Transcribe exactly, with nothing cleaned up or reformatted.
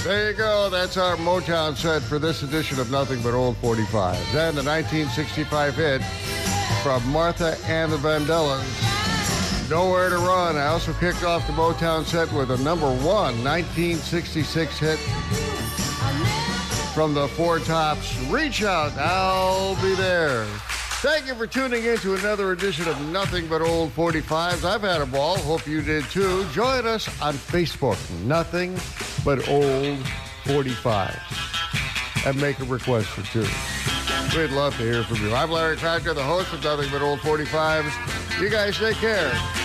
There you go. That's our Motown set for this edition of Nothing But Old forty-fives. And the nineteen sixty-five hit from Martha and the Vandellas, Nowhere to Run. I also kicked off the Motown set with a number one nineteen sixty-six hit from the Four Tops, Reach Out, I'll Be There. Thank you for tuning in to another edition of Nothing But Old forty-fives. I've had a ball. Hope you did too. Join us on Facebook, Nothing But Old forty-fives. And make a request for two. We'd love to hear from you. I'm Larry Cracker, the host of Nothing But Old forty-fives. You guys take care.